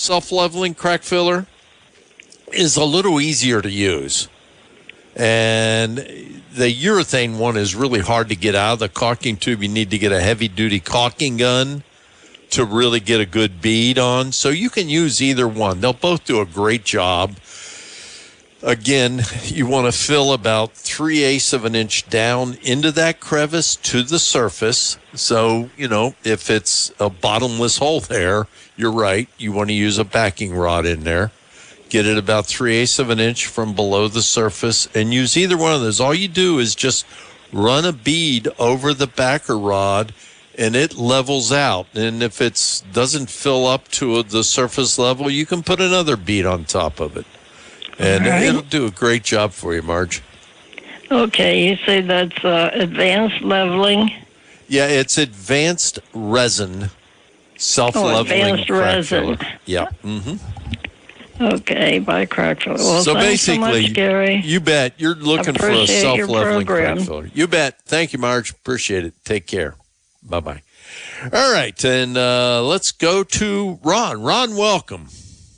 self-leveling crack filler is a little easier to use. And the urethane one is really hard to get out of the caulking tube. You need to get a heavy-duty caulking gun to really get a good bead on. So you can use either one. They'll both do a great job. Again, you want to fill about 3/8 of an inch down into that crevice to the surface. So, if it's a bottomless hole there, you're right. You want to use a backing rod in there. Get it about 3/8 of an inch from below the surface and use either one of those. All you do is just run a bead over the backer rod and it levels out. And if it doesn't fill up to the surface level, you can put another bead on top of it. And it'll do a great job for you, Marge. Okay, you say that's advanced leveling? Yeah, it's advanced resin, self-leveling advanced crack resin. filler. Yeah. Mm-hmm. Okay, by crack filler. Well, so thanks basically, so much, Gary. You bet. You're looking for a self-leveling crack program. filler. You bet. Thank you, Marge. Appreciate it. Take care. Bye-bye. All right, and let's go to Ron. Ron, welcome.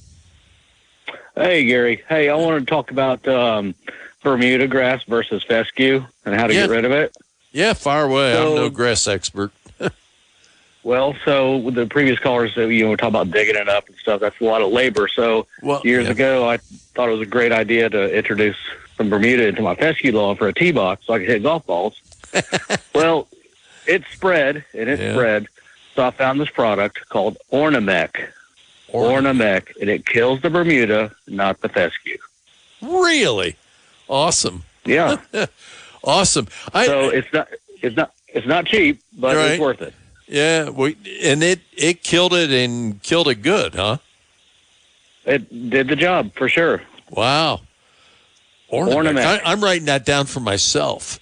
Hey, Gary. Hey, I wanted to talk about Bermuda grass versus fescue and how to get rid of it. Yeah, fire away. I'm no grass expert. Well, so with the previous callers, we talk about digging it up and stuff. That's a lot of labor. So years ago, I thought it was a great idea to introduce some Bermuda into my fescue lawn for a tee box so I could hit golf balls. Well, it spread, So I found this product called Ornamec. Ornamec, and it kills the Bermuda, not the fescue. Really? Awesome. Yeah. Awesome. So it's not cheap, but it's worth it. Yeah, and it killed it and killed it good, huh? It did the job for sure. Wow. Ornamec. I'm writing that down for myself.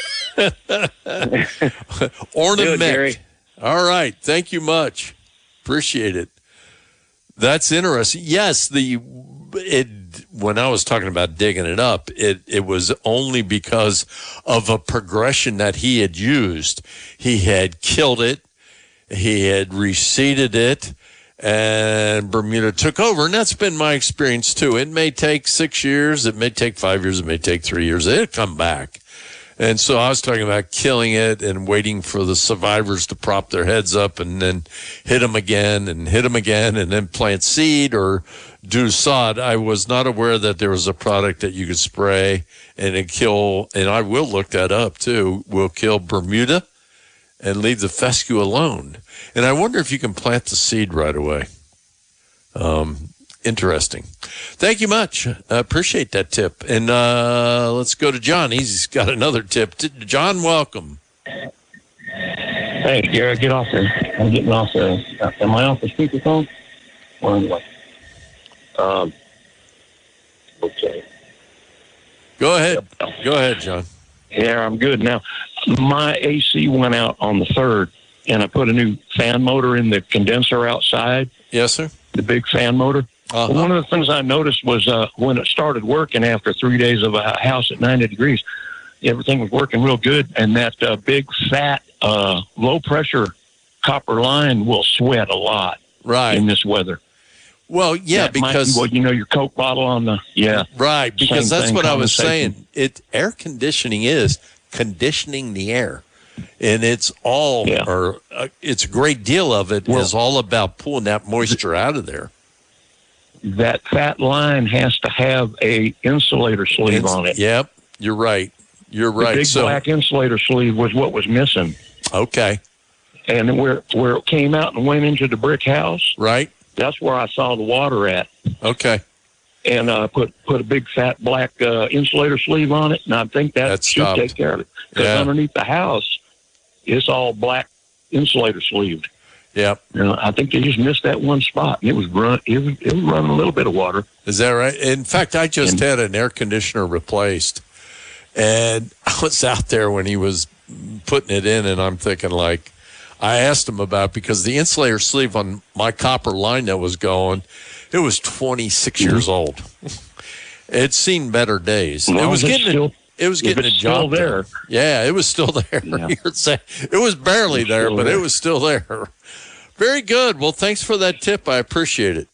Ornamec. All right. Thank you much. Appreciate it. That's interesting. Yes, when I was talking about digging it up, it was only because of a progression that he had used. He had killed it. He had reseeded it, and Bermuda took over. And that's been my experience, too. It may take 6 years. It may take 5 years. It may take 3 years. It'll come back. And so I was talking about killing it and waiting for the survivors to prop their heads up and then hit them again and then plant seed or do sod. I was not aware that there was a product that you could spray and it kill, and I will look that up too, will kill Bermuda and leave the fescue alone. And I wonder if you can plant the seed right away. Interesting. Thank you much. I appreciate that tip. And let's go to John. He's got another tip. John, welcome. Hey, Gary, get off there. I'm getting off there. Am I off the speakerphone? Or anyway. Okay. Go ahead. Go ahead, John. Yeah, I'm good now. My AC went out on the 3rd, and I put a new fan motor in the condenser outside. Yes, sir. The big fan motor. Uh-huh. One of the things I noticed was when it started working after 3 days of a house at 90 degrees, everything was working real good, and that big, fat, low-pressure copper line will sweat a lot in this weather. Well, yeah, because... your Coke bottle on the... Yeah. Right, because that's what I was saying. Air conditioning is conditioning the air. And it's all, it's a great deal of it is all about pulling that moisture out of there. That fat line has to have a insulator sleeve on it. Yep, you're right. You're right. The big black insulator sleeve was what was missing. Okay. And where it came out and went into the brick house, right? That's where I saw the water at. Okay. And put a big fat black insulator sleeve on it, and I think that should take care of it. Because underneath the house, it's all black insulator sleeved. Yep. I think they just missed that one spot, and it was running a little bit of water. Is that right? In fact, I just had an air conditioner replaced, and I was out there when he was putting it in, and I'm thinking, like, I asked him about, because the insulator sleeve on my copper line that was going, it was 26 years old. It's seen better days. Well, it was getting a job there. Yeah, it was still there. Yeah. It was barely there, but it was still there. Very good. Well, thanks for that tip. I appreciate it.